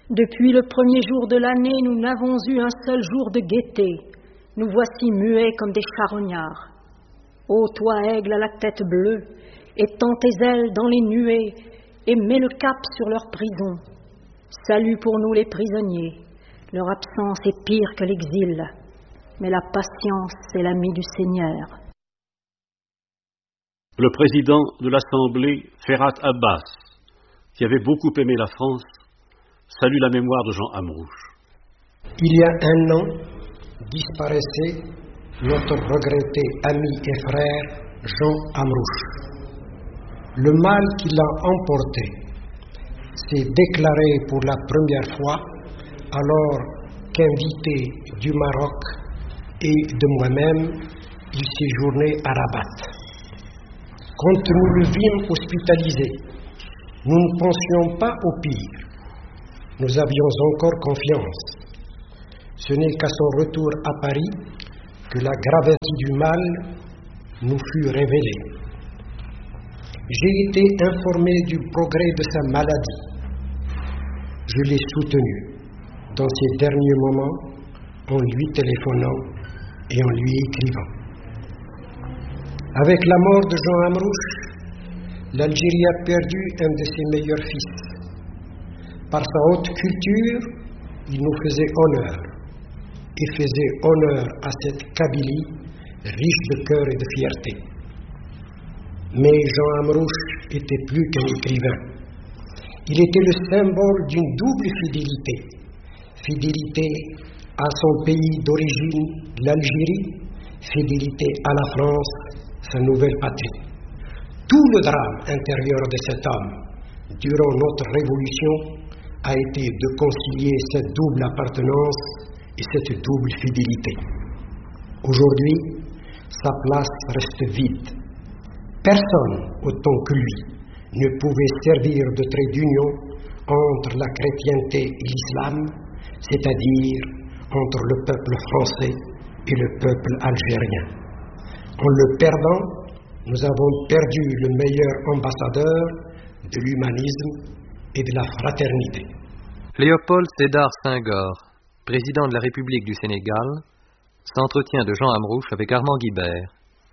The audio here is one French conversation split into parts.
Depuis le premier jour de l'année, nous n'avons eu un seul jour de gaieté. Nous voici muets comme des charognards. Ô toi, aigle à la tête bleue, étends tes ailes dans les nuées et mets le cap sur leur prison. Salut pour nous les prisonniers. Leur absence est pire que l'exil, mais la patience est l'ami du Seigneur. Le président de l'Assemblée, Ferhat Abbas, qui avait beaucoup aimé la France, salue la mémoire de Jean Amrouche. Il y a un an, disparaissait notre regretté ami et frère Jean Amrouche. Le mal qui l'a emporté s'est déclaré pour la première fois alors qu'invité du Maroc et de moi-même, il séjournait à Rabat. Quand nous le vîmes hospitalisé, nous ne pensions pas au pire. Nous avions encore confiance. Ce n'est qu'à son retour à Paris que la gravité du mal nous fut révélée. J'ai été informé du progrès de sa maladie. Je l'ai soutenu dans ses derniers moments en lui téléphonant et en lui écrivant. Avec la mort de Jean Amrouche, l'Algérie a perdu un de ses meilleurs fils. Par sa haute culture, il nous faisait honneur et faisait honneur à cette Kabylie riche de cœur et de fierté. Mais Jean Amrouche était plus qu'un écrivain. Il était le symbole d'une double fidélité. Fidélité à son pays d'origine, l'Algérie, fidélité à la France, sa nouvelle patrie. Tout le drame intérieur de cet homme, durant notre révolution, a été de concilier cette double appartenance et cette double fidélité. Aujourd'hui, sa place reste vide. Personne, autant que lui, ne pouvait servir de trait d'union entre la chrétienté et l'islam, c'est-à-dire entre le peuple français et le peuple algérien. En le perdant, nous avons perdu le meilleur ambassadeur de l'humanisme et de la fraternité. Léopold Sédar Senghor, président de la République du Sénégal, s'entretient de Jean Amrouche avec Armand Guibert.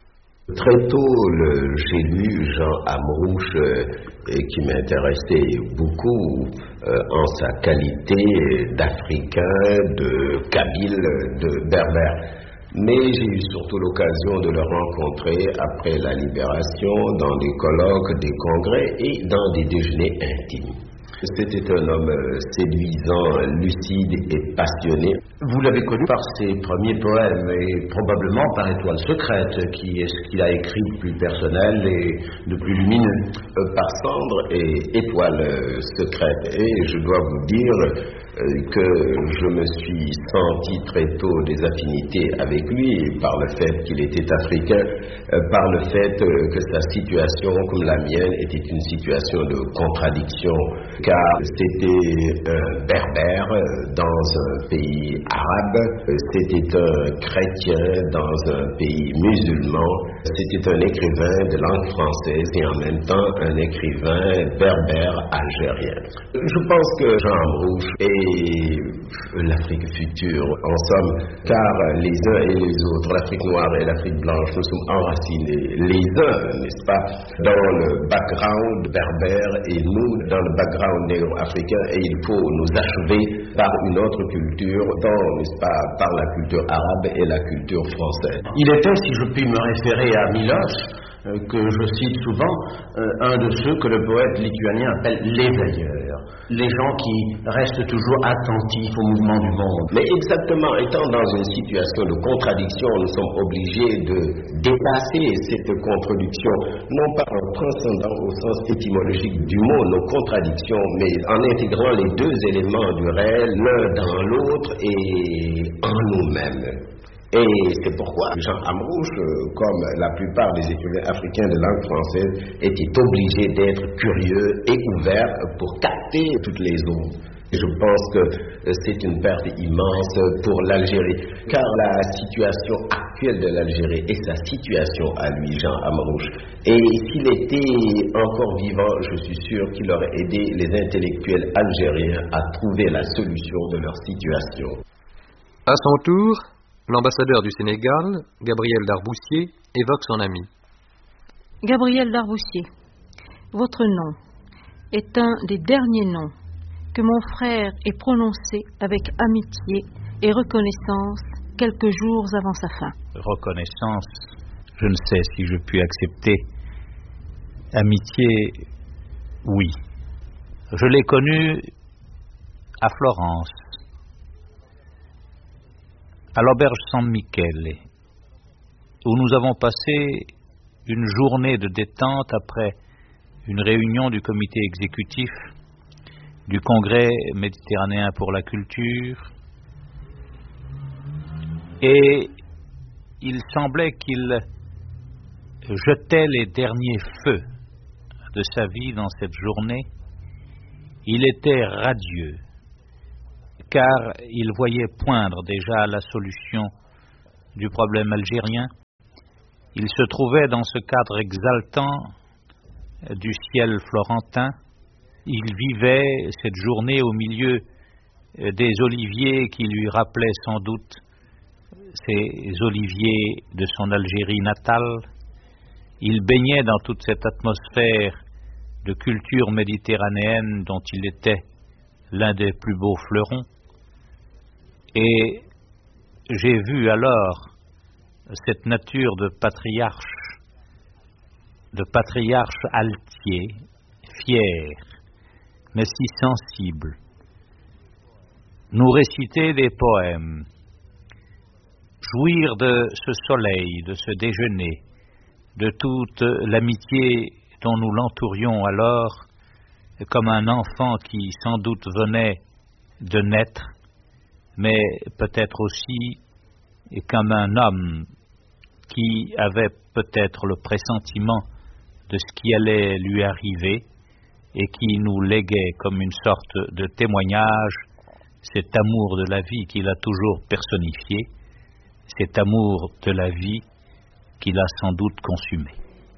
Très tôt, j'ai lu Jean Amrouche qui m'intéressait beaucoup en sa qualité d'Africain, de Kabyle, de Berbère. Mais j'ai eu surtout l'occasion de le rencontrer après la libération dans des colloques, des congrès et dans des déjeuners intimes. C'était un homme séduisant, lucide et passionné. Vous l'avez connu par ses premiers poèmes et probablement par Étoile secrète, qui est ce qu'il a écrit de plus personnel et de plus lumineux. Par Cendre et Étoile secrète. Et je dois vous dire que je me suis senti très tôt des affinités avec lui, par le fait qu'il était africain, par le fait que sa situation, comme la mienne, était une situation de contradiction, car c'était un berbère dans un pays arabe, c'était un chrétien dans un pays musulman, c'était un écrivain de langue française et en même temps un écrivain berbère algérien. Je pense que Jean Amrouche est l'Afrique future, en somme, car les uns et les autres, l'Afrique noire et l'Afrique blanche, nous sommes enracinés, les uns, n'est-ce pas, dans le background berbère et nous dans le background négro-africain, et il faut nous achever par une autre culture, n'est-ce pas, par la culture arabe et la culture française. Il était, si je puis me référer à Miloš, que je cite souvent, un de ceux que le poète lituanien appelle l'éveilleurs, les gens qui restent toujours attentifs au mouvement du monde. Mais exactement, étant dans une situation de contradiction, nous sommes obligés de dépasser cette contradiction, non pas en transcendant au sens étymologique du mot nos contradictions, mais en intégrant les deux éléments du réel l'un dans l'autre et en nous-mêmes. Et c'est pourquoi Jean Amrouche, comme la plupart des écrivains africains de langue française, était obligé d'être curieux et ouvert pour capter toutes les ondes Je pense que c'est une perte immense pour l'Algérie, car la situation actuelle de l'Algérie est sa situation à lui, Jean Amrouche. Et s'il était encore vivant, je suis sûr qu'il aurait aidé les intellectuels algériens à trouver la solution de leur situation. À son tour, l'ambassadeur du Sénégal, Gabriel Darboussier, évoque son ami. Gabriel Darboussier, votre nom est un des derniers noms que mon frère ait prononcé avec amitié et reconnaissance quelques jours avant sa fin. Reconnaissance, je ne sais si je puis accepter. Amitié, oui. Je l'ai connu à Florence, à l'auberge San Michele, où nous avons passé une journée de détente après une réunion du comité exécutif du Congrès méditerranéen pour la culture, et il semblait qu'il jetait les derniers feux de sa vie dans cette journée. Il était radieux, car il voyait poindre déjà la solution du problème algérien. Il se trouvait dans ce cadre exaltant du ciel florentin. Il vivait cette journée au milieu des oliviers qui lui rappelaient sans doute ces oliviers de son Algérie natale. Il baignait dans toute cette atmosphère de culture méditerranéenne dont il était l'un des plus beaux fleurons. Et j'ai vu alors cette nature de patriarche altier, fier, mais si sensible, nous réciter des poèmes, jouir de ce soleil, de ce déjeuner, de toute l'amitié dont nous l'entourions alors, comme un enfant qui sans doute venait de naître, mais peut-être aussi comme un homme qui avait peut-être le pressentiment de ce qui allait lui arriver et qui nous léguait comme une sorte de témoignage cet amour de la vie qu'il a toujours personnifié, cet amour de la vie qu'il a sans doute consumé.